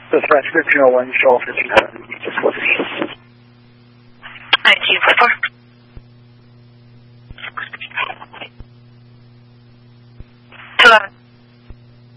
The transcriptional one, show 1500, just 14. 1944.